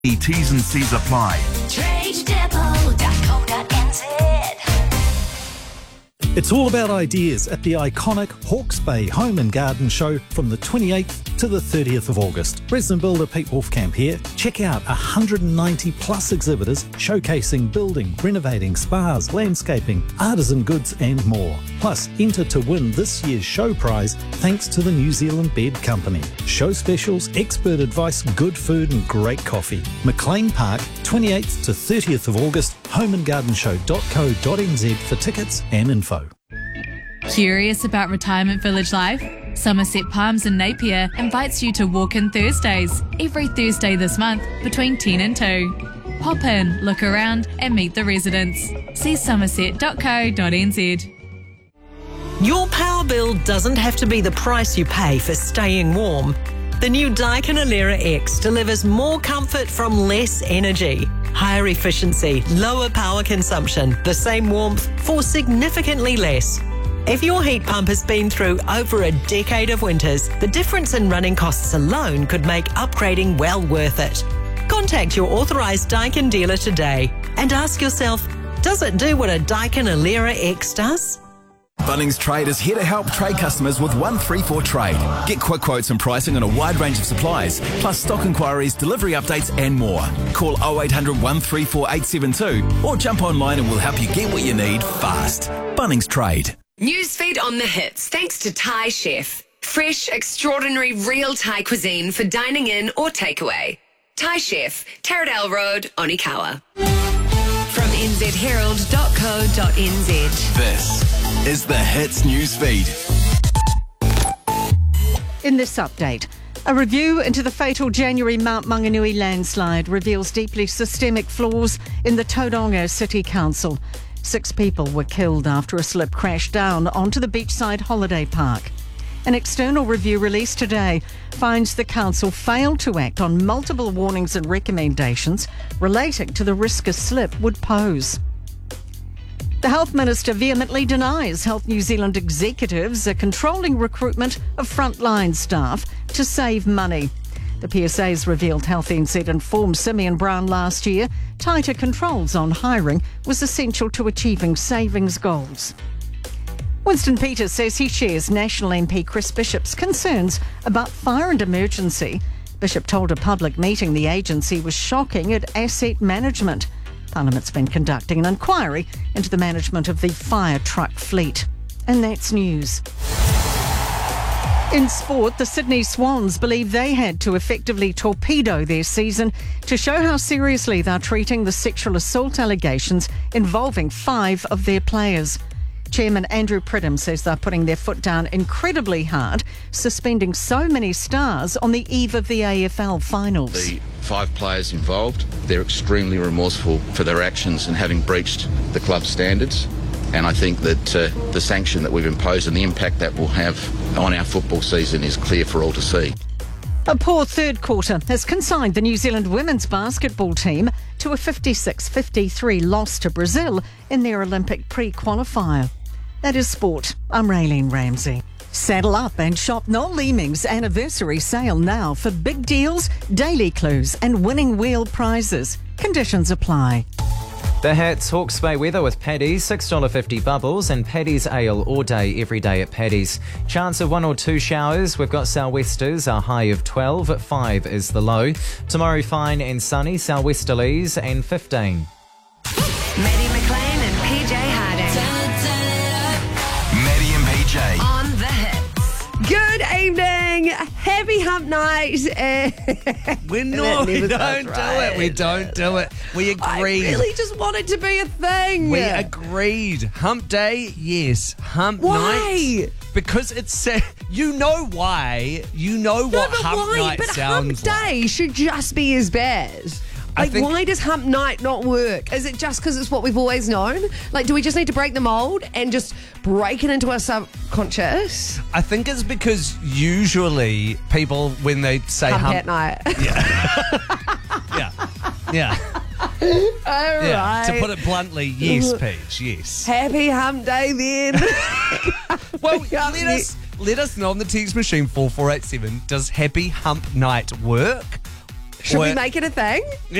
T's and C's apply. TradeDepot.co.nz. It's all about ideas at the iconic Hawke's Bay Home and Garden Show from the 28th to the 30th of August. Resident builder Pete Wolfcamp here. Check out 190 plus exhibitors showcasing building, renovating, spas, landscaping, artisan goods and more. Plus, enter to win this year's show prize thanks to the New Zealand Bed Company. Show specials, expert advice, good food and great coffee. McLean Park, 28th to 30th of August, homeandgardenshow.co.nz for tickets and info. Curious about retirement village life? Somerset Palms in Napier invites you to walk in Thursdays, every Thursday this month between 10 and 2. Pop in, look around and meet the residents. See somerset.co.nz. Your power bill doesn't have to be the price you pay for staying warm. The new Daikin Alera X delivers more comfort from less energy, higher efficiency, lower power consumption, the same warmth for significantly less. If your heat pump has been through over a decade of winters, the difference in running costs alone could make upgrading well worth it. Contact your authorised Daikin dealer today and ask yourself, does it do what a Daikin Alera X does? Bunnings Trade is here to help trade customers with 134 Trade. Get quick quotes and pricing on a wide range of supplies, plus stock inquiries, delivery updates and more. Call 0800 134 872 or jump online and we'll help you get what you need fast. Bunnings Trade. Newsfeed on the hits thanks to Thai Chef. Fresh, extraordinary, real Thai cuisine for dining in or takeaway. Thai Chef, Taradale Road, Onikawa. From nzherald.co.nz. This is the Hits Newsfeed. In this update, a review into the fatal January Mount Maunganui landslide reveals deeply systemic flaws in the Tauranga City Council. 6 people were killed after a slip crashed down onto the beachside holiday park. An external review released today finds the council failed to act on multiple warnings and recommendations relating to the risk a slip would pose. The Health Minister vehemently denies Health New Zealand executives are controlling recruitment of frontline staff to save money. The PSA's revealed Health NZ informed Simeon Brown last year tighter controls on hiring was essential to achieving savings goals. Winston Peters says he shares National MP Chris Bishop's concerns about fire and emergency. Bishop told a public meeting the agency was shocking at asset management. Parliament's been conducting an inquiry into the management of the fire truck fleet. And that's news. In sport, the Sydney Swans believe they had to effectively torpedo their season to show how seriously they're treating the sexual assault allegations involving 5 of their players. Chairman Andrew Pridham says they're putting their foot down incredibly hard, suspending so many stars on the eve of the AFL finals. The 5 players involved, they're extremely remorseful for their actions and having breached the club standards. And I think that the sanction that we've imposed and the impact that will have on our football season is clear for all to see. A poor third quarter has consigned the New Zealand women's basketball team to a 56-53 loss to Brazil in their Olympic pre-qualifier. That is sport. I'm Raylene Ramsey. Saddle up and shop Noel Leeming's anniversary sale now for big deals, daily clues and winning wheel prizes. Conditions apply. The Hats Hawke's Bay weather with Paddy's, $6.50 bubbles and Paddy's ale all day, every day at Paddy's. Chance of 1 or 2 showers. We've got sou'westers, a high of 12, 5 is the low. Tomorrow fine and sunny, sou'westerlies and 15. Maddie McLean and PJ Harding. Maddie and PJ. On the hits. Good evening. Happy hump night. We don't do it. We don't do it. We agreed. I really just want it to be a thing. We agreed. Hump day, yes. Hump Why? night. Because it's, you know why. You know what hump night but sounds hump day should just be as bad. Like, why does hump night not work? Is it just because it's what we've always known? Like, do we just need to break the mold and just break it into our subconscious? I think it's because usually people, when they say hump at night. Yeah. All right. To put it bluntly, yes, Peach, yes. Happy hump day then. Well, let us know on the text machine 4487. Does happy hump night work? Should we make it a thing?